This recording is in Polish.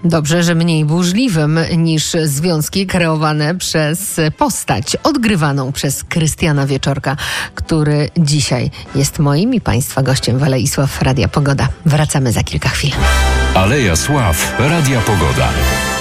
Dobrze, że mniej burzliwym niż związki kreowane przez postać odgrywaną przez Krystiana Wieczorka, który dzisiaj jest moim i Państwa gościem w Alei Sław Radia Pogoda. Wracamy za kilka chwil. Aleja Sław Radia Pogoda.